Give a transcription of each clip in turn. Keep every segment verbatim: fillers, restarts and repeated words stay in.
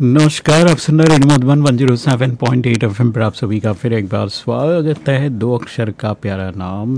नमस्कार, आप सुन रहे radio Madhuban one zero seven point eight FM पर आप सभी का फिर एक बार स्वागत है। दो अक्षर का प्यारा नाम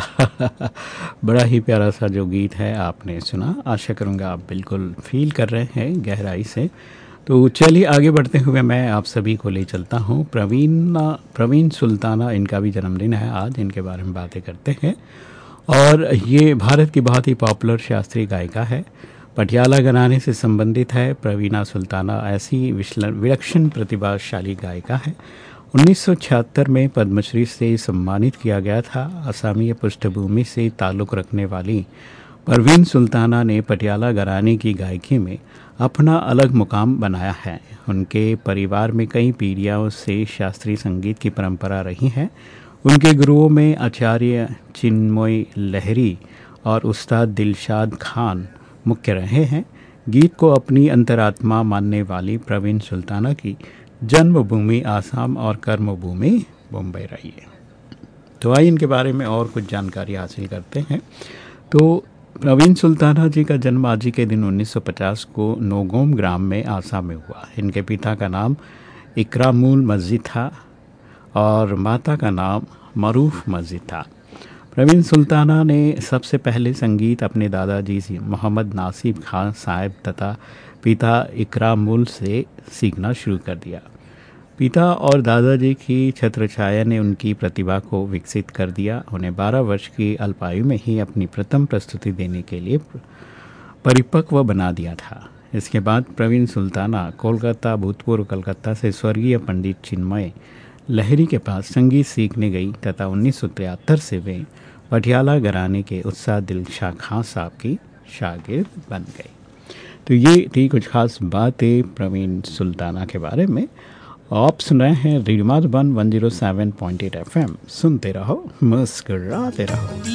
बड़ा ही प्यारा सा जो गीत है आपने सुना। आशा करूँगा आप बिल्कुल फील कर रहे हैं गहराई से। तो चलिए आगे बढ़ते हुए मैं आप सभी को ले चलता हूँ। प्रवीणा प्रवीण सुल्ताना, इनका भी जन्मदिन है आज, इनके बारे में बातें करते हैं। और ये भारत की बहुत ही पॉपुलर शास्त्रीय गायिका है। पटियाला घराने से संबंधित है। प्रवीणा सुल्ताना ऐसी विलक्षण प्रतिभाशाली गायिका है। उन्नीस सौ छिहत्तर में पद्मश्री से सम्मानित किया गया था। असमीय पृष्ठभूमि से ताल्लुक़ रखने वाली परवीन सुल्ताना ने पटियाला घराने की गायकी में अपना अलग मुकाम बनाया है। उनके परिवार में कई पीढ़ियों से शास्त्रीय संगीत की परंपरा रही है। उनके गुरुओं में आचार्य चिन्मय लहरी और उस्ताद दिलशाद खान मुख्य रहे हैं। गीत को अपनी अंतरात्मा मानने वाली प्रवीण सुल्ताना की जन्मभूमि आसाम और कर्मभूमि मुंबई रही है। तो आइए इनके बारे में और कुछ जानकारी हासिल करते हैं। तो प्रवीण सुल्ताना जी का जन्म आज ही के दिन उन्नीस सौ पचास को नोगोम ग्राम में आसाम में हुआ। इनके पिता का नाम इकरामुल मस्जिद था और माता का नाम मरूफ मस्जिद था। प्रवीण सुल्ताना ने सबसे पहले संगीत अपने दादाजी से मोहम्मद नासिब खान साहब तथा पिता इकरामुल से सीखना शुरू कर दिया। पिता और दादाजी की छत्रछाया ने उनकी प्रतिभा को विकसित कर दिया। उन्हें बारह वर्ष की अल्पायु में ही अपनी प्रथम प्रस्तुति देने के लिए परिपक्व बना दिया था। इसके बाद प्रवीण सुल्ताना कोलकाता भूतपूर्व कलकत्ता से स्वर्गीय पंडित चिन्मय लहरी के पास संगीत सीखने गई तथा उन्नीस सौ तिहत्तर से वे पटियाला घराने के उस्ताद दिलशाद खान साहब की शागिर्द बन गई। तो ये थी कुछ खास बातें प्रवीण सुल्ताना के बारे में। आप सुन रहे हैं radio Madhuban one zero seven point eight FM. सुनते रहो, मुस्कुराते रहो।